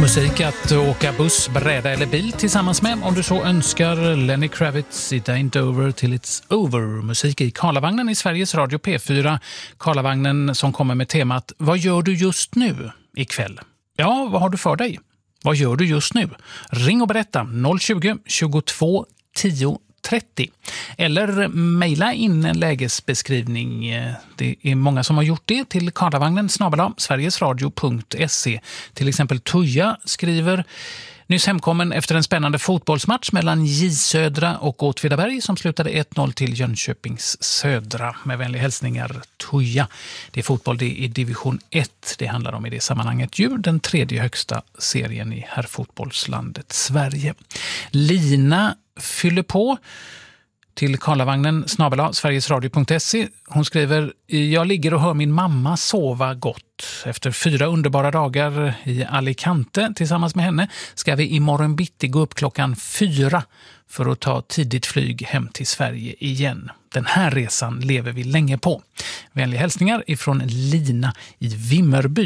Musik att åka buss, bräda eller bil tillsammans med om du så önskar. Lenny Kravitz, It Ain't Over Till It's Over. Musik i Karlavagnen i Sveriges Radio P4. Karlavagnen som kommer med temat Vad gör du just nu ikväll? Ja, vad har du för dig? Vad gör du just nu? Ring och berätta 020 22 10 30. Eller mejla in en lägesbeskrivning. Det är många som har gjort det till karlavagnen@sverigesradio.se. Till exempel Tuja skriver: nyss hemkommen efter en spännande fotbollsmatch mellan J Södra och Åtvidaberg som slutade 1-0 till Jönköpings Södra. Med vänliga hälsningar Tuja. Det är fotboll, det är division 1. Det handlar om i det sammanhanget ju den tredje högsta serien i herrfotbollslandet Sverige. Lina fyller på till karlavagnen@sverigesradio.se. Hon skriver: jag ligger och hör min mamma sova gott. Efter 4 underbara dagar i Alicante tillsammans med henne ska vi imorgon bitti gå upp klockan 4 för att ta tidigt flyg hem till Sverige igen. Den här resan lever vi länge på. Vänliga hälsningar ifrån Lina i Vimmerby.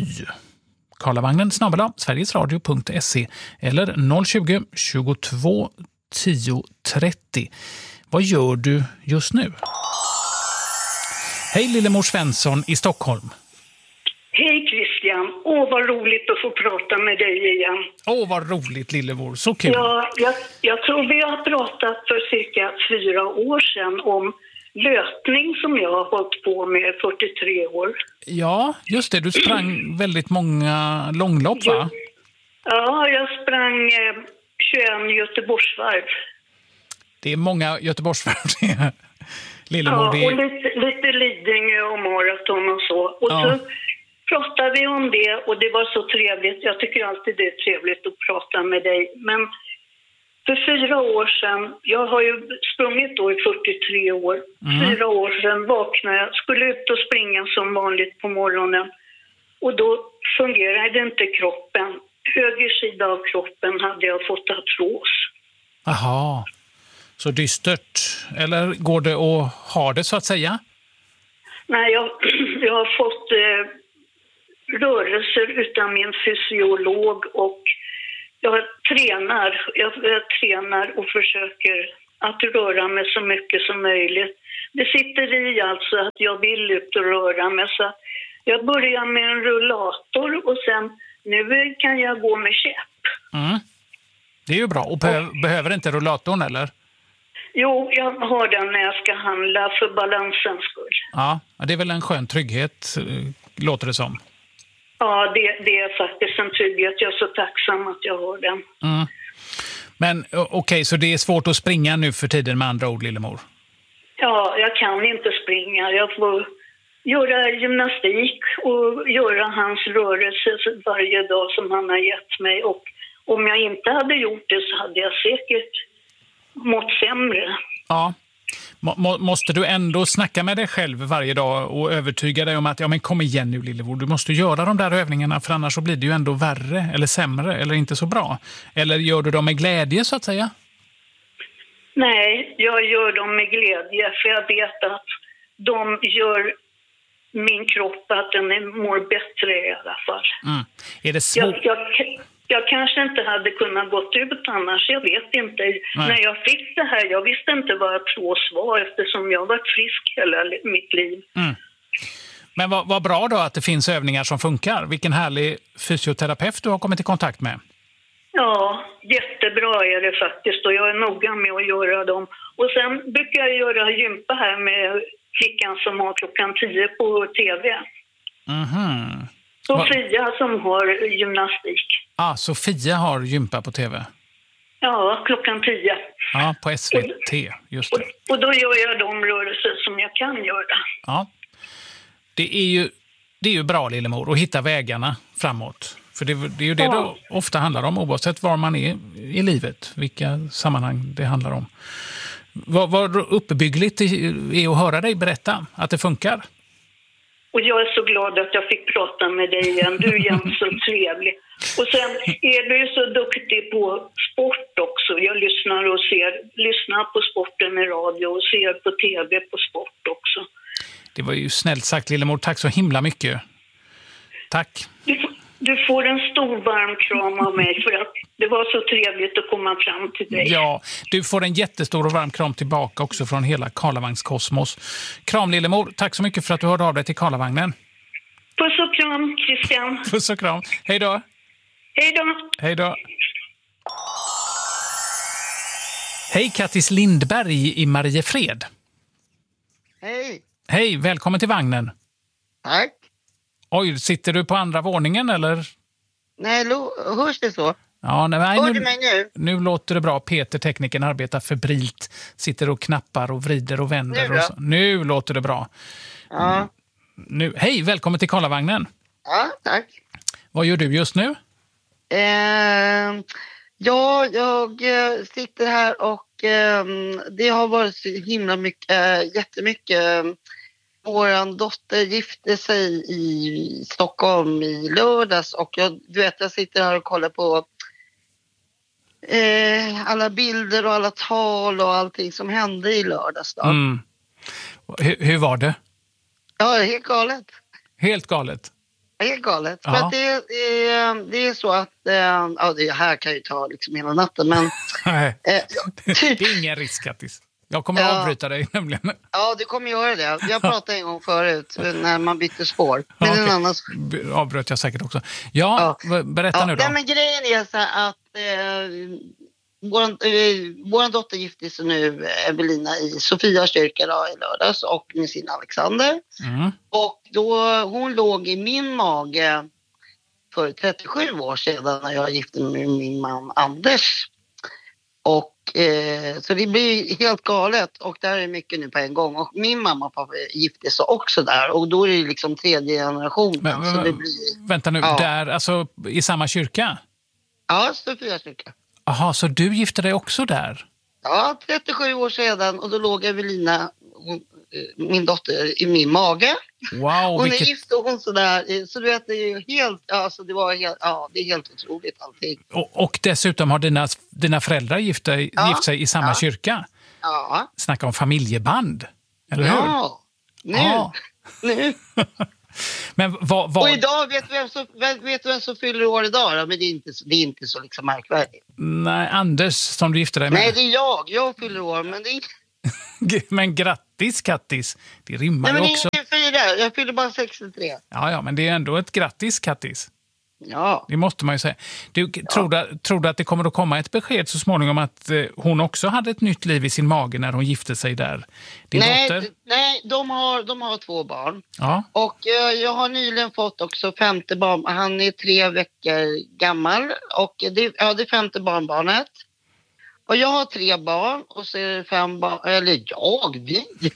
karlavagnen@sverigesradio.se eller 020 22 10 30. Vad gör du just nu? Hej Lillemor Svensson i Stockholm. Hej Christian. Vad roligt att få prata med dig igen. Vad roligt Lillemor, så kul. Ja, jag tror vi har pratat för cirka 4 år sedan om löpning som jag har hållit på med 43 år. Ja, just det. Du sprang väldigt många långlopp, va? Ja, jag sprang 21 Göteborgsvarv. Det är många Göteborgsvarv. Lillemor, ja, och lite Lidingö och maraton och så. Och så pratade vi om det och det var så trevligt. Jag tycker alltid det är trevligt att prata med dig. Men för 4 år sedan, jag har ju sprungit då i 43 år. 4 år sedan vaknade jag, skulle ut och springa som vanligt på morgonen. Och då fungerade inte kroppen. Höger sida av kroppen hade jag fått artros. Aha, så dystert. Eller går det att ha det så att säga? Nej, jag har fått rörelser utan min fysiolog och jag tränar och försöker att röra mig så mycket som möjligt. Det sitter i alltså att jag vill ut och röra mig, så jag börjar med en rullator och sen nu kan jag gå med käpp. Det är ju bra. Och behöver inte rullatorn eller? Jo, jag har den när jag ska handla för balansens skull. Ja, det är väl en skön trygghet, låter det som. Ja, det är faktiskt en trygghet. Jag är så tacksam att jag har den. Men okej, så det är svårt att springa nu för tiden med andra ord, Lillemor? Ja, jag kan inte springa. Jag får göra gymnastik och göra hans rörelser varje dag som han har gett mig. Och om jag inte hade gjort det så hade jag säkert mått sämre. Ja. Måste du ändå snacka med dig själv varje dag och övertyga dig om att ja, men kom igen nu Lillemor, du måste göra de där övningarna för annars så blir det ju ändå värre eller sämre eller inte så bra. Eller gör du dem med glädje så att säga? Nej, jag gör dem med glädje för jag vet att de gör min kropp att den mår bättre i alla fall. Är det svårt? Jag kanske inte hade kunnat gått ut annars, jag vet inte. Nej. När jag fick det här, jag visste inte vad artros var eftersom jag har varit frisk hela mitt liv. Men vad bra då att det finns övningar som funkar. Vilken härlig fysioterapeut du har kommit i kontakt med. Ja, jättebra är det faktiskt och jag är noga med att göra dem. Och sen brukar jag göra gympa här med flickan som har klockan 10 på tv. Sofia som har gymnastik. Sofia har gympa på tv. Ja, klockan 10. Ja, på SVT, just det. Och då gör jag de rörelser som jag kan göra. Ja, det är ju bra Lillemor att hitta vägarna framåt. För det är ju det ofta handlar om oavsett var man är i livet, vilka sammanhang det handlar om. Vad uppbyggligt är att höra dig berätta att det funkar. Och jag är så glad att jag fick prata med dig igen. Du är jämt så trevlig. Och sen är du så duktig på sport också. Jag lyssnar på sporten i radio och ser på tv på sport också. Det var ju snällt sagt Lillemor. Tack så himla mycket. Tack. Du får en stor varm kram av mig för att det var så trevligt att komma fram till dig. Ja, du får en jättestor och varm kram tillbaka också från hela Karlavagns-kosmos. Kram, Lillemor. Tack så mycket för att du hörde av dig till Karlavagnen. Puss och kram, Christian. Puss och kram. Hej då. Hej då. Hej då. Hej, Kattis Lindberg i Mariefred. Hej. Hej, välkommen till vagnen. Tack. Oj, sitter du på andra våningen eller? Nej, hörs det så? Ja, nej, Hör du mig nu? Nu låter det bra. Peter, tekniken, arbetar febrilt. Sitter och knappar och vrider och vänder. Nu då? Nu låter det bra. Ja. Hej, välkommen till Karlavagnen. Ja, tack. Vad gör du just nu? Ja, jag sitter här och det har varit så himla mycket, jättemycket. Vår dotter gifte sig i Stockholm i lördags och jag sitter här och kollar på alla bilder och alla tal och allting som hände i lördags då. Mm. Hur var det? Ja, helt galet. Helt galet? Helt galet. Ja. För att det är så att, det här kan ju ta liksom hela natten, men... Nej, det är ingen risk, Kattis. Jag kommer att avbryta dig nämligen. Ja, du kommer göra det. Jag pratade en gång förut när man bytte spår. Men okej. en annan... Avbröt jag säkert också. Ja. Berätta nu då. Nej, men grejen är så här att vår dotter gifte sig nu, Evelina, i Sofia kyrka då, i lördags och med sin Alexander. Mm. Och då hon låg i min mage för 37 år sedan när jag gifte mig med min man Anders. Och så det blir helt galet och där är mycket nu på en gång. Och min mamma och pappa gifte sig också där och då är det liksom tredje generationen. Men, så det blir... Vänta nu, där, alltså i samma kyrka? Ja, Sofia kyrka. Jaha, så du gifte dig också där? Ja, 37 år sedan och då låg Evelina, min dotter, i min mage. Wow, hon är gift och hon sådär, så du vet det är ju helt, alltså det var helt, det är helt otroligt allting. Och dessutom har dina föräldrar gift sig i samma kyrka? Ja. Snacka om familjeband, eller hur? Ja, nu. Men vad... Och idag, vet du vem som fyller år idag då? Men det är inte så liksom märkvärdigt. Nej, Anders som du gifte dig med. Nej, det är jag fyller år, men det är inte... Men grattis, Kattis. Det rimmar ju också. Nej, men det är 4. Jag fyller bara 63. Ja, men det är ändå ett grattis, Kattis. Ja. Det måste man ju säga. Tror du att det kommer att komma ett besked så småningom att hon också hade ett nytt liv i sin mage när hon gifte sig där? Din dotter? Nej, de har 2 barn. Ja. Och jag har nyligen fått också 5:e barn. Han är 3 veckor gammal och det är 5:e barnbarnet. Och jag har 3 barn och så är det 5 barn, eller vi.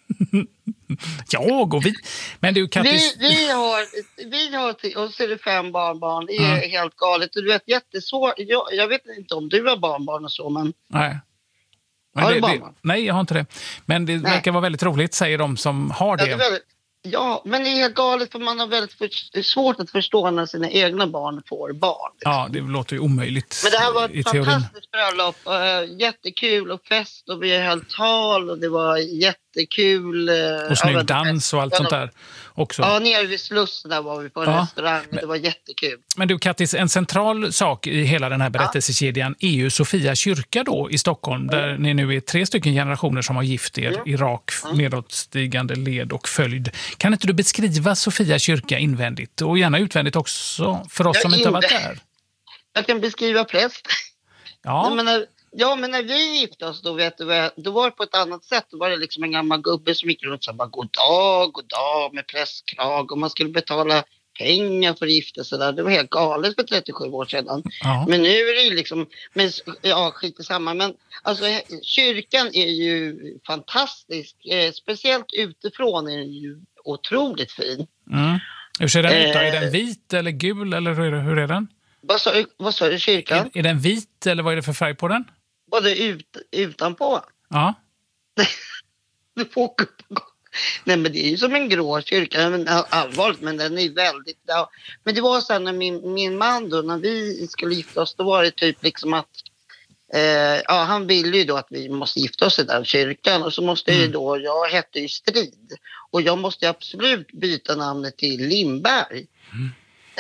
Jag och vi. Men du, Kattis... Vi har och så är det 5 barnbarn. Det är helt galet. Och du vet, jättesvårt. Jag vet inte om du har barnbarn och så, men... Nej. Har du barnbarn? Nej, jag har inte det. Men det verkar vara väldigt roligt, säger de som har det. Ja, men det är helt galet för man har väldigt svårt att förstå när sina egna barn får barn. Liksom. Ja, det låter ju omöjligt. Men det här var ett i teorin. fantastiskt bröllop. Jättekul och fest och vi höll tal och det var jättekul. Och snygg dans och allt sånt där också. Ja, nere vid Slussen där var vi på en restaurang. Det var jättekul. Men du, Kattis, en central sak i hela den här berättelsekedjan är ju Sofia kyrka då i Stockholm, där ni nu är 3 stycken generationer som har gift er i rak nedåtstigande led och följd. Kan inte du beskriva Sofia kyrka invändigt och gärna utvändigt också för oss som inte har varit där? Jag kan beskriva präst. Ja. Men när vi gifte oss då var det på ett annat sätt. Då var det liksom en gammal gubbe som gick runt och sa bara god dag med prästkrag och man skulle betala pengar för att gifta sig där. Det var helt galet för 37 år sedan. Ja. Men nu är det ju liksom, skit i samma. Men alltså kyrkan är ju fantastisk. Speciellt utifrån är den ju otroligt fin. Mm. Hur ser den ut då? Är den vit eller gul eller hur är den? Vad sa du, kyrkan? Är den vit eller vad är det för färg på den? Både utanpå. Ja. Du får Nej, men det är ju som en grå kyrka, men allvarligt, men den är väldigt... Ja. Men det var så här när min man då, när vi skulle gifta oss, då var det typ liksom att han ville ju då att vi måste gifta oss i den kyrkan och så måste jag hette ju Strid och jag måste absolut byta namnet till Lindberg.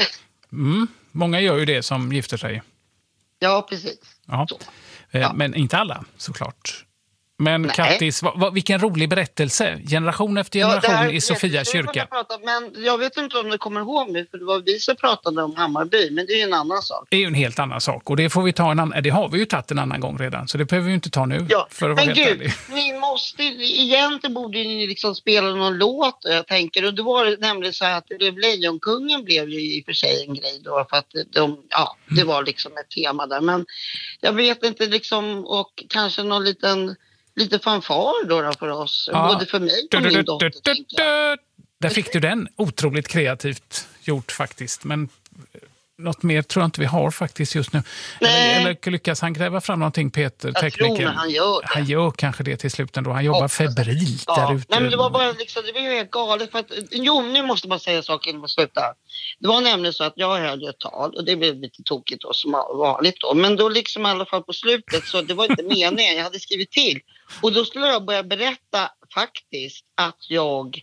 Många gör ju det som gifter sig. Ja, precis. Ja. Men inte alla, såklart. Men Nej. Kattis, vilken rolig berättelse. Generation efter generation i Sofia kyrka. Men jag vet inte om du kommer ihåg nu, för det var vi som pratade om Hammarby, men det är ju en annan sak. Det är ju en helt annan sak, och det får vi ta det har vi ju tagit en annan gång redan, så det behöver vi ju inte ta nu. Ja, för att vara men helt gud, ärlig. ni måste, egentligen borde ni liksom spela någon låt, jag tänker, och det var nämligen så här att Lejonkungen blev ju i och för sig en grej då, för att det var liksom ett tema där, men jag vet inte liksom, och kanske någon lite fanfar då för oss, både för mig och min dotter, tänker jag. Där fick du den otroligt kreativt gjort faktiskt, men något mer tror jag inte vi har faktiskt just nu. Eller lyckas han gräva fram någonting, Peter, tekniken? Jag tror han gör det. Han gör kanske det till slut ändå. Han jobbar febrilt där ute. Nej, men det var bara liksom, det var ju helt galet. För att, nu måste man säga saker innan man slutar. Det var nämligen så att jag hade ett tal, och det blev lite tokigt då, som vanligt då. Men då liksom i alla fall på slutet, så det var inte meningen, jag hade skrivit till. Och då skulle jag börja berätta faktiskt att jag,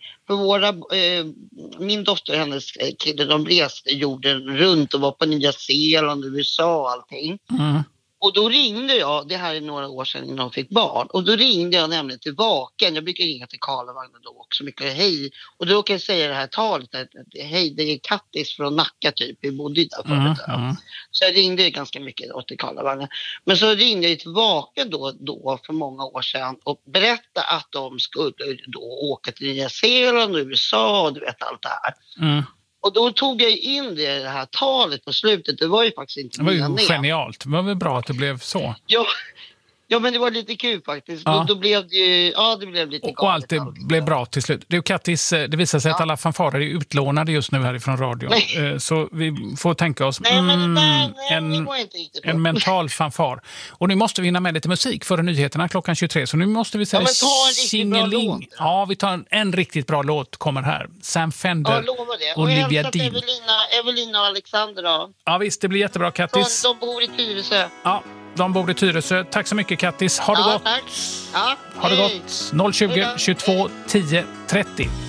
för min dotter och hennes kille, de reste jorden runt och var på Nya Zeeland, USA och allting. Och då ringde jag, det här är några år sedan innan de fick barn, och då ringde jag nämligen till Vaken. Jag brukar ringa till Karlavagnen då också, mycket hej. Och då kan jag säga det här talet, att hej, det är Kattis från Nacka typ, vi bodde där förut. Så jag ringde ganska mycket då till Karlavagnen. Men så ringde jag till Vaken då för många år sedan och berättade att de skulle då åka till Nya Zeeland och USA och du vet allt det här. Och då tog jag in det här talet på slutet. Det var ju faktiskt inte meningen. Det var ju genialt. Det var väl bra att det blev så. Ja, men det var lite kul faktiskt. Ja. Då blev det ju, det blev lite galet. Och allt det blev bra till slut. Du, Kattis, det visar sig att alla fanfarer är utlånade just nu härifrån radion. Så vi får tänka oss en mental fanfar. Och nu måste vi hinna med lite musik före nyheterna klockan 23. Så nu måste vi säga singeling. Ja, vi tar en riktigt bra låt kommer här. Sam Fender, Olivia Dean. Evelina och Alexander då. Ja visst, det blir jättebra, Kattis. De bor i Tyresö. Ja. De bor i Tyresö. Tack så mycket, Kattis. Ha det gott. Tack. Ja, ha det gott. 020 22 10 30.